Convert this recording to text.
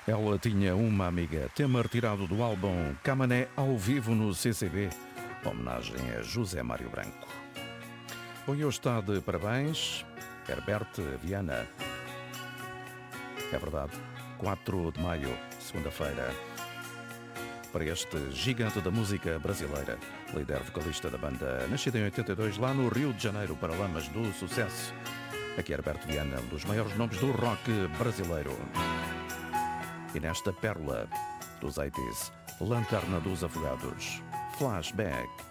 Ela tinha uma amiga, tema retirado do álbum Camané ao vivo no CCB, homenagem a José Mário Branco. Hoje está de parabéns Herbert Viana. É verdade, 4 de maio, segunda-feira. Para este gigante da música brasileira, líder vocalista da banda, nascido em 82 lá no Rio de Janeiro, Paralamas do Sucesso. Aqui Herbert Viana, um dos maiores nomes do rock brasileiro. E nesta pérola dos 80s, Lanterna dos Afogados, Flashback.